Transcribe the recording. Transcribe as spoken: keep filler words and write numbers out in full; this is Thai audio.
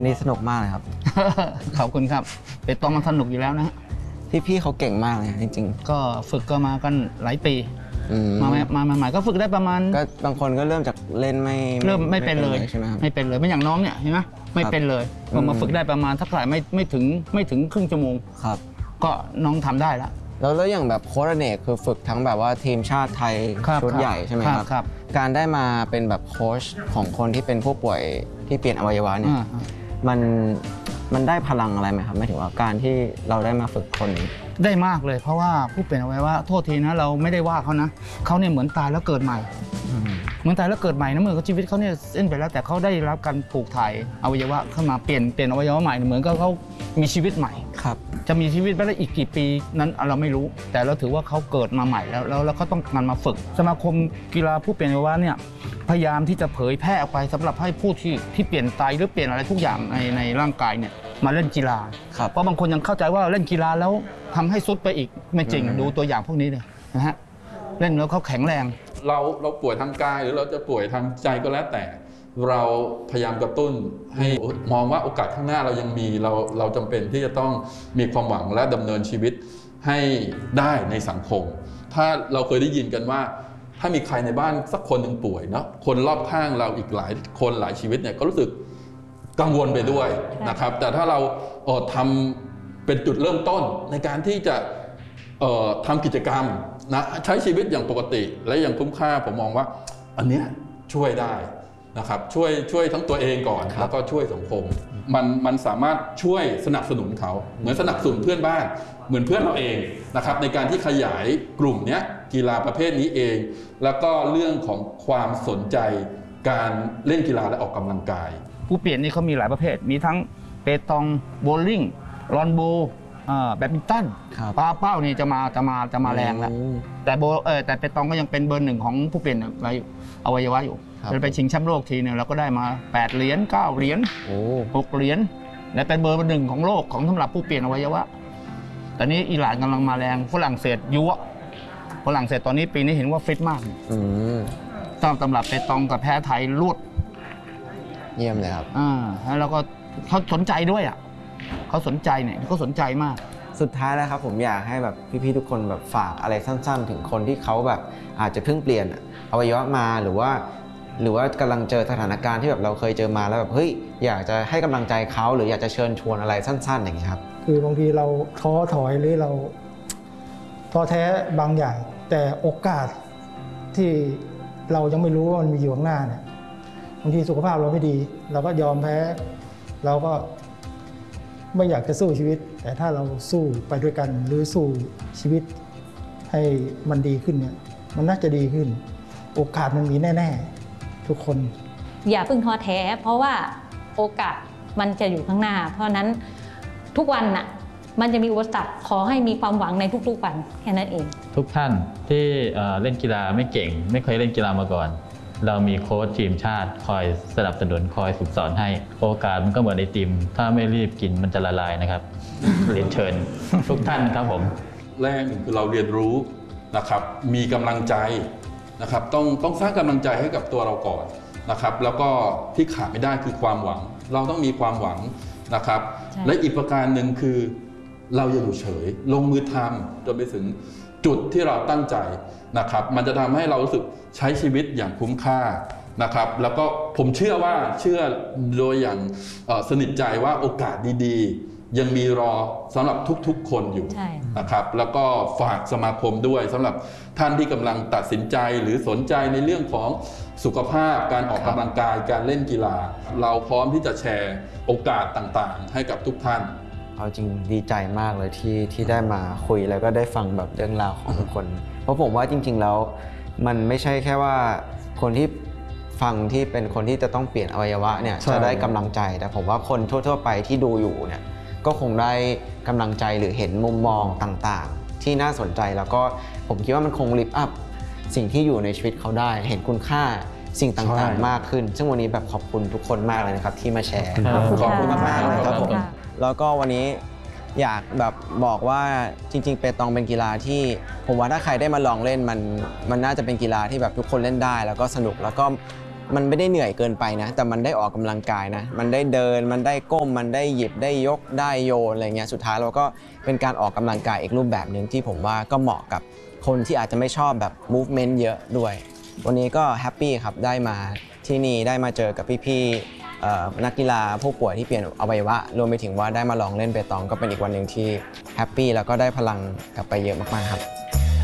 นี่สนุกมากเลยครับขอบคุณครับเปตองมันสนุกอยู่แล้วนะฮะพี่ๆเขาเก่งมากเลยจริงๆก็ฝึกก็มากันหลายปีมามามาใหม่ก็ฝึกได้ประมาณก็บางคนก็เริ่มจากเล่นไม่เริ่มไม่เป็นเลยใช่ไหมครับไม่เป็นเลยไม่อย่างน้องเนี่ยเห็นไหมไม่เป็นเลยพอมาฝึกได้ประมาณสักเท่าไหร่ไม่ไม่ถึงไม่ถึงครึ่งชั่วโมงครับก็น้องทำได้แล้วแล้วแล้วอย่างแบบโค้ชอเนกคือฝึกทั้งแบบว่าทีมชาติไทยชุดใหญ่ใช่ไหมครับครับการได้มาเป็นแบบโค้ชของคนที่เป็นผู้ป่วยที่เปลี่ยนอวัยวะเนี่ยมันมันได้พลังอะไรไหมครับหมายถึงว่าการที่เราได้มาฝึกคนนี้ได้มากเลยเพราะว่าผู้เปลี่ยนอวัยวะโทษทีนะเราไม่ได้ว่าเขานะเขาเนี่ยเหมือนตายแล้วเกิดใหม่เหมือนตายแล้วเกิดใหม่นะเหมือนกับชีวิตเขาเนี่ยเส้นไปแล้วแต่เขาได้รับการปลูกถ่ายอวัยวะเข้ามาเปลี่ยนเปลี่ยนอวัยวะใหม่เหมือนกับเขามีชีวิตใหม่ครับจะมีชีวิตไปได้อีกกี่ปีนั้นเราไม่รู้แต่เราถือว่าเขาเกิดมาใหม่แล้วแล้วเขาต้องการมาฝึกสมาคมกีฬาผู้เปลี่ยนอวัยวะเนี่ยพยายามที่จะเผยแพร่ออกไปสำหรับให้ผู้ที่ที่เปลี่ยนไตหรือเปลี่ยนอะไรทุกอย่างในในร่างกายเนี่ยมาเล่นกีฬาเพราะบางคนยังเข้าใจว่าเล่นกีฬาแล้วทำให้ซุดไปอีกไม่จริงดูตัวอย่างพวกนี้เลยนะฮะเล่นแล้วเขาแข็งแรงเราเราป่วยทางกายหรือเราจะป่วยทางใจก็แล้วแต่เราพยายามกระตุ้นให้มองว่าโอกาสข้างหน้าเรายังมีเราเราจำเป็นที่จะต้องมีความหวังและดำเนินชีวิตให้ได้ในสังคมถ้าเราเคยได้ยินกันว่าถ้ามีใครในบ้านสักคนหนึ่งป่วยเนาะคนรอบข้างเราอีกหลายคนหลายชีวิตเนี่ยก็รู้สึกกังวลไปด้วยนะครับแต่ถ้าเราเอ่อทำเป็นจุดเริ่มต้นในการที่จะเอ่อทำกิจกรรมนะใช้ชีวิตอย่างปกติและอย่างคุ้มค่าผมมองว่าอันเนี้ยช่วยได้นะครับช่วยช่วยทั้งตัวเองก่อนแล้วก็ช่วยสังคมมันมันสามารถช่วยสนับสนุนเขาเหมือนสนับสนุนเพื่อนบ้านเหมือนเพื่อนเราเองนะครับในการที่ขยายกลุ่มนี้กีฬาประเภทนี้เองแล้วก็เรื่องของความสนใจการเล่นกีฬาและออกกำลังกายผู้เปลี่ยนนี่เขามีหลายประเภทมีทั้งเปตองโบว์ลิ่งลอนโบแบดมินตันปาเป้านี่จะมาจะมาจะมาแรงแล้วแต่โบเออแต่เปตองก็ยังเป็นเบอร์หนึ่งของผู้เปลี่ยนอวัยวะอยู่เราไปชิงแชมป์โลกทีนึงเราก็ได้มาแปดเหรียญเก้าเหรียญหกเหรียญและเป็นเบอร์หนึ่งของโลกของสำหรับผู้เปลี่ยนอวัยวะตอนนี้อิหร่านกำลังมาแรงฝรั่งเศสยั่วฝรั่งเศสตอนนี้ปีนี้เห็นว่าฟิตมากตามตำรับเปตองกับแพ้ไทยลวดเยี่ยมเลยครับอ่าแล้วก็เขาสนใจด้วยอ่ะเขาสนใจเนี่ยเขาสนใจมากสุดท้ายแล้วครับผมอยากให้แบบพี่ๆทุกคนแบบฝากอะไรสั้นๆถึงคนที่เขาแบบอาจจะเพิ่งเปลี่ยนอวัยวะมาหรือว่าหรือว่ากำลังเจอสถานการณ์ที่แบบเราเคยเจอมาแล้วแบบเฮ้ยอยากจะให้กำลังใจเขาหรืออยากจะเชิญชวนอะไรสั้นๆอย่างนี้ครับคือบางทีเราท้อถอยหรือเราท้อแท้บางอย่างแต่โอกาสที่เรายังไม่รู้ว่ามันมีอยู่ข้างหน้าเนี่ยบางทีสุขภาพเราไม่ดีเราก็ยอมแพ้เราก็ไม่อยากจะสู้ชีวิตแต่ถ้าเราสู้ไปด้วยกันหรือสู้ชีวิตให้มันดีขึ้นเนี่ยมันน่าจะดีขึ้นโอกาสมันมีแน่ๆทุกคนอย่าเพิ่งท้อแท้เพราะว่าโอกาสมันจะอยู่ข้างหน้าเพราะนั้นทุกวันน่ะมันจะมีอุปสรรคขอให้มีความหวังในทุกๆวันแค่นั้นเองทุกท่านที่เล่นกีฬาไม่เก่งไม่เคยเล่นกีฬามาก่อนเรามีโค้ชทีมชาติคอยสนับสนุนคอยฝึกสอนให้โอกาสมันก็เหมือนไอติมถ้าไม่รีบกินมันจะละลายนะครับ เรียนเชิญทุกท่านครับผมแรกหนึ่งคือเราเรียนรู้นะครับมีกำลังใจนะครับต้องต้องสร้างกำลังใจให้กับตัวเราก่อนนะครับแล้วก็ที่ขาดไม่ได้คือความหวังเราต้องมีความหวังนะครับและอีกประการหนึ่งคือเราอย่าอยู่เฉยลงมือทำจนไปถึงจุดที่เราตั้งใจนะครับมันจะทำให้เรารู้สึกใช้ชีวิตอย่างคุ้มค่านะครับแล้วก็ผมเชื่อว่าเชื่อโดยอย่างสนิทใจว่าโอกาสดีๆยังมีรอสำหรับทุกๆคนอยู่นะครับแล้วก็ฝากสมาคมด้วยสำหรับท่านที่กำลังตัดสินใจหรือสนใจในเรื่องของสุขภาพการออกกำลังกายการเล่นกีฬาเราพร้อมที่จะแชร์โอกาสต่างๆให้กับทุกท่านเอาจริงดีใจมากเลยที่ที่ได้มาคุยแล้วก็ได้ฟังแบบเรื่องราวของทุกคนเพราะผมว่าจริงๆแล้วมันไม่ใช่แค่ว่าคนที่ฟังที่เป็นคนที่จะต้องเปลี่ยนอวัยวะเนี่ยจะได้กำลังใจแต่ผมว่าคนทั่วๆไปที่ดูอยู่เนี่ยก็คงได้กำลังใจหรือเห็นมุมมองต่างๆที่น่าสนใจแล้วก็ผมคิดว่ามันคงลิฟต์อัพสิ่งที่อยู่ในชีวิตเขาได้เห็นคุณค่าสิ่งต่างๆมากขึ้นซึ่งวันนี้แบบขอบคุณทุกคนมากเลยนะครับที่มาแชร์ขอบคุณมากๆเลยครับผมแล้วก็วันนี้อยากแบบบอกว่าจริงๆเปตองเป็นกีฬาที่ผมว่าถ้าใครได้มาลองเล่นมันมันน่าจะเป็นกีฬาที่แบบทุกคนเล่นได้แล้วก็สนุกแล้วก็มันไม่ได้เหนื่อยเกินไปนะแต่มันได้ออกกำลังกายนะมันได้เดินมันได้ก้มมันได้หยิบได้ยกได้โยนอะไรเงี้ยสุดท้ายเราก็เป็นการออกกำลังกายอีกรูปแบบหนึ่งที่ผมว่าก็เหมาะกับคนที่อาจจะไม่ชอบแบบ movement เยอะด้วยวันนี้ก็แฮปปี้ครับได้มาที่นี่ได้มาเจอกับพี่ๆนักกีฬาผู้ป่วยที่เปลี่ยนอวัยวะรวมไปถึงว่าได้มาลองเล่นเปตองก็เป็นอีกวันหนึ่งที่แฮปปี้แล้วก็ได้พลังกลับไปเยอะมากๆครับ